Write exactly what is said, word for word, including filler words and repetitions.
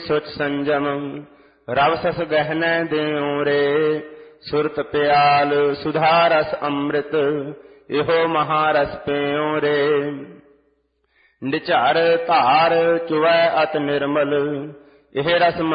ਸੁਚ ਸੰਜਮ ਰਵ ਸਸ ਗਹਿਨੈ ਦਿਉ ਰੇ। ਸੁਰਤ ਪਿਆਲ ਸੁਧਾ ਰਸ ਅੰਮ੍ਰਿਤ ਇਹੋ ਮਹਾਰਸ ਪਿਉ ਰੇ। ਨਿਝਰ ਧਾਰ ਚੁਵੈ ਅਤ ਨਿਰਮਲ ਇਹ ਰਸ